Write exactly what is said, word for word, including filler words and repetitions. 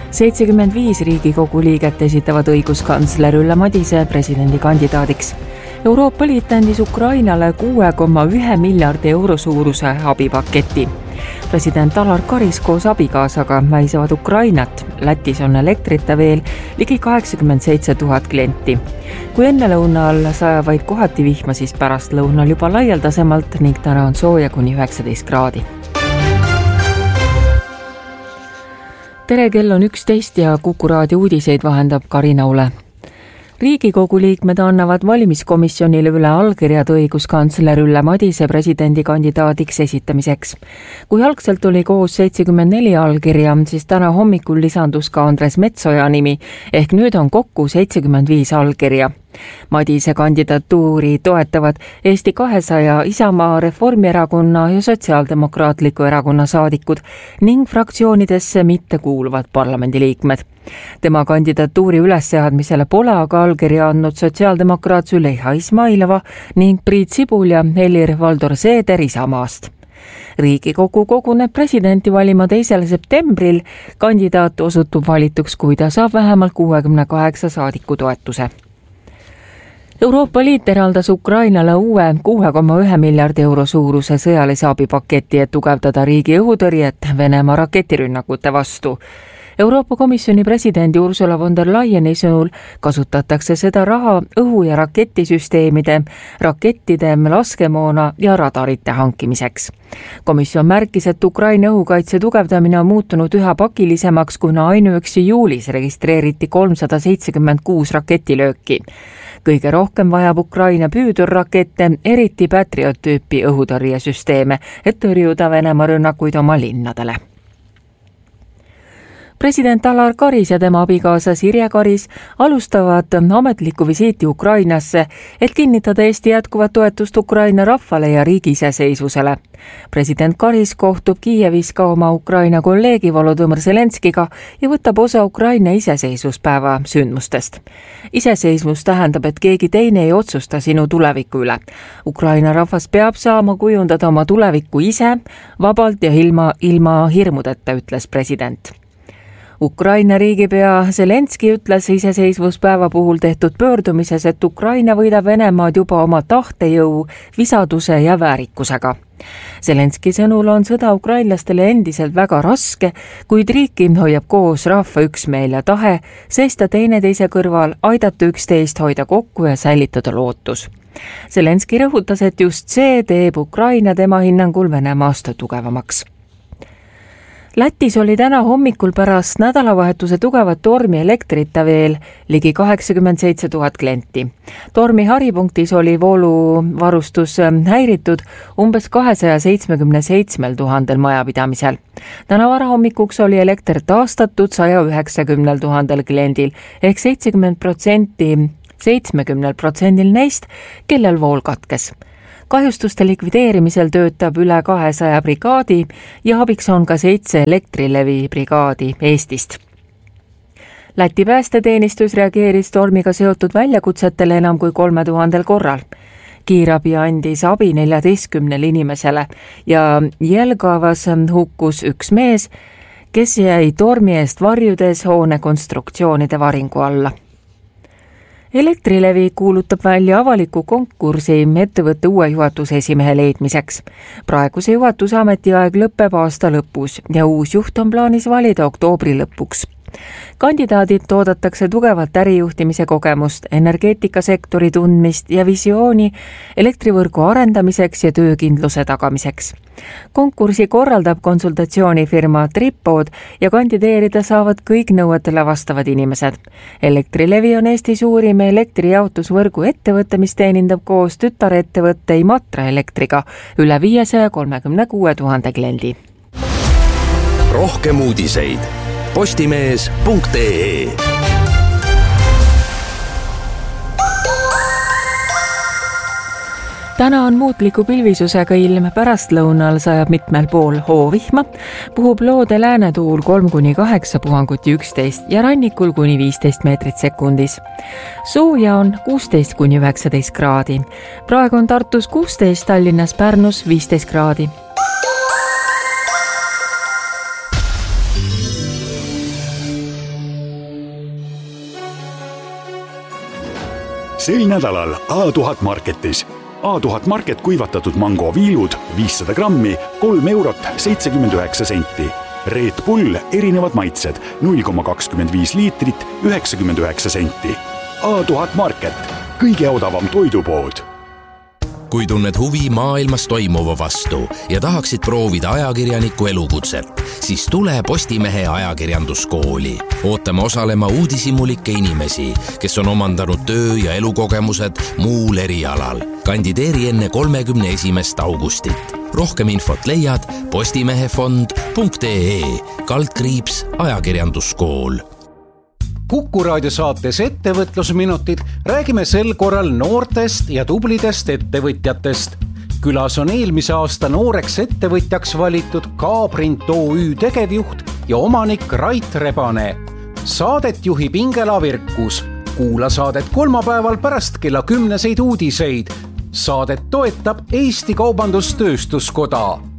seitsekümmend viis Riigikogu liiget esitavad õiguskantsler Ülle Madise presidendikandidaadiks. Euroopa Liit andis Ukrainale kuue koma ühe miljardi euro suuruse abipaketi. President Alar Karis koos abikaasaga väisavad Ukrainat. Lätis on elektrita veel ligi kaheksakümmend seitse tuhat klienti. Kui enne lõunal saja vaid kohati vihma, siis pärast lõunal juba laialdasemalt ning täna on sooja kuni üheksateist kraadi. Tere, kell on üksteist ja Kuku raadio uudiseid vahendab Karina Ule. Riigikogu liikmed annavad valimiskomisjonile üle allkirjad õiguskantsler Ülle Madise presidendikandidaadiks esitamiseks. Kui algselt oli koos seitsekümmend neli allkirja, siis täna hommikul lisandus ka Andres Metsoja nimi, ehk nüüd on kokku seitsekümmend viis allkirja. Madise kandidatuuri toetavad Eesti kahesaja, Isamaa, Reformierakonna ja Sotsiaaldemokraatliku erakonna saadikud ning fraktsioonidesse mitte kuuluvad parlamendiliikmed. Tema kandidatuuri ülesseadmisele pole aga allkirja andnud sotsiaaldemokraat Züleyxa Izmailova ning Priit Sibul ja Helir-Valdor Seeder Isamaast. Riigikogu koguneb presidenti valima teisel septembril. Kandidaat osutub valituks, kui ta saab vähemalt kuuekümne kaheksa saadiku toetuse. Euroopa Liit eraldas Ukrainale uue kuue koma ühe miljardi euro suuruse sõjalise abipaketi, et tugevdada riigi õhutõrjet Venemaa raketirünnakute vastu. Euroopa Komisjoni presidendi Ursula von der Leyeni sõnul kasutatakse seda raha õhu- ja raketisüsteemide, rakettide, laskemoona ja radarite hankimiseks. Komisjon märkis, et Ukraina õhukaitse tugevdamine on muutunud üha pakilisemaks, kuna ainuüksi juulis registreeriti kolmsada seitsekümmend kuus raketilööki. Kõige rohkem vajab Ukraina püüdurrakette, eriti Patriot-tüüpi õhutõrjesüsteeme, et tõrjuda Venemaa rünnakuid oma linnadele. President Alar Karis ja tema abikaasa Sirje Karis alustavad ametlikku visiiti Ukrainasse, et kinnitada Eesti jätkuvat toetust Ukraina rahvale ja riigi iseseisvusele. President Karis kohtub Kiievis ka oma Ukraina kolleegi Volodõmõr Zelenskiga ja võtab osa Ukraina iseseisvuspäeva sündmustest. Iseseisvus tähendab, et keegi teine ei otsusta sinu tuleviku üle. Ukraina rahvas peab saama kujundada oma tulevikku ise, vabalt ja ilma, ilma hirmudeta, ütles president. Ukraina riigipea Zelenski ütles iseseisvuspäeva puhul tehtud pöördumises, et Ukraina võidab Venemaad juba oma tahtejõu, visaduse ja väärikusega. Zelenski sõnul on sõda ukrainlastele endiselt väga raske, kuid riiki hoiab koos rahva üksmeel ja tahe seista teineteise kõrval, aidata üksteist hoida kokku ja säilitada lootus. Zelenski rõhutas, et just see teeb Ukraina tema hinnangul Venemaast tugevamaks. Lätis oli täna hommikul pärast nädalavahetuse tugevat tormi elektrita veel ligi kaheksakümmend seitse tuhat klienti. Tormi haripunktis oli vooluvarustus häiritud umbes kahesaja seitsmekümne seitsmel tuhandel majapidamisel. Täna varahommikuks oli elekter taastatud saja üheksakümnel tuhandel kliendil ehk seitsekümmend protsenti, seitsmekümnel protsendil neist, kellel vool katkes. Kahjustuste likvideerimisel töötab üle kahesaja brigaadi ja abiks on ka seitse Elektrilevi brigaadi Eestist. Läti päästeteenistus reageeris tormiga seotud väljakutsetele enam kui kolme tuhandel korral. Kiirabi andis abi neljateistkümnele inimesele ja Jelgavas hukkus üks mees, kes jäi tormi eest varjudes hoone konstruktsioonide varingu alla. Elektrilevi kuulutab välja avaliku konkursi ettevõtte uue juhatuse esimehe leidmiseks. Praeguse juhatuse ametiaeg lõpeb aasta lõpus ja uus juht on plaanis valida oktoobri lõpuks. Kandidaadid toodatakse tugevat ärijuhtimise kogemust, energeetikasektori tundmist ja visiooni elektrivõrgu arendamiseks ja töökindluse tagamiseks. Konkursi korraldab konsultatsioonifirma Tripod ja kandideerida saavad kõik nõuetele vastavad inimesed. Elektrilevi on Eesti suurim elektrijaotusvõrgu ettevõte, mis teenindab koos tütarettevõtte Imatra Elektriga üle viiesaja kolmekümne kuue tuhande kliendi. Rohkem uudiseid postimees punkt ee. Täna on muutliku pilvisusega ilm, pärastlõunal sajab mitmel pool hoovihma, puhub loode läänetuul kolm kuni kaheksa, puhanguti üksteist ja rannikul kuni viisteist meetrit sekundis. Sooja on kuusteist kuni üheksateist kraadi. Praegu on Tartus kuusteist, Tallinnas, Pärnus viisteist kraadi. sel nädalal A tuhat Marketis. A tuhat Market kuivatatud mango viilud viissada grammi, kolm eurot seitsekümmend üheksa senti. Red Bull erinevad maitsed null koma kakskümmend viis liitrit, üheksakümmend üheksa senti. A tuhat Market, kõige odavam toidupood. Kui tunned huvi maailmas toimuva vastu ja tahaksid proovida ajakirjaniku elukutset, siis tule Postimehe ajakirjanduskooli. Ootame osalema uudishimulikke inimesi, kes on omandanud töö- ja elukogemused muul erialal. Kandideeri enne kolmekümne esimest augustit. Rohkem infot leiad postimehefond punkt ee kaldkriips ajakirjanduskool. Kuku raadio saates Ettevõtlusminutid räägime sel korral noortest ja tublidest ettevõtjatest. Külas on eelmise aasta nooreks ettevõtjaks valitud K-Print O Ü tegevjuht ja omanik Rait Rebane. Saadet juhib Ingela Virkus. Kuula saadet kolmapäeval pärast kella kümneseid uudiseid. Saadet toetab Eesti Kaubandus-Tööstuskoda.